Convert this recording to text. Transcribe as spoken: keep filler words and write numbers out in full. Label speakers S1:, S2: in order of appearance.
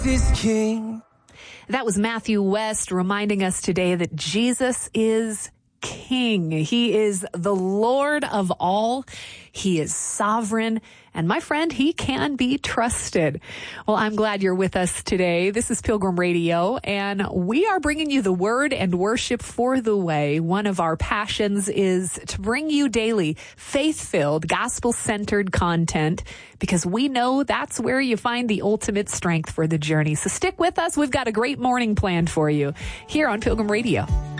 S1: This king.
S2: That was Matthew West reminding us today that Jesus is King. He is the Lord of all. He is sovereign. And my friend, he can be trusted. Well, I'm glad you're with us today. This is Pilgrim Radio, and we are bringing you the word and worship for the way. One of our passions is to bring you daily faith-filled, gospel-centered content, because we know that's where you find the ultimate strength for the journey. So stick with us. We've got a great morning planned for you here on Pilgrim Radio.